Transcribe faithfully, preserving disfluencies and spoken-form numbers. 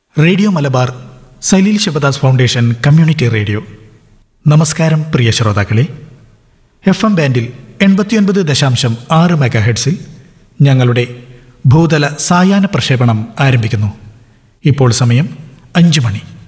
Radio Malabar Saleel Sivadas foundation community radio. നമസ്കാരം പ്രിയ ശ്രോതാക്കളെ. F M ബാൻഡിൽ എൺപത്തിയൊൻപത് ദശാംശം ആറ് മെഗാ ഹെഡ്സിൽ ഞങ്ങളുടെ ഭൂതല സായാഹ്ന പ്രക്ഷേപണം ആരംഭിക്കുന്നു. ഇപ്പോൾ സമയം അഞ്ചു മണി.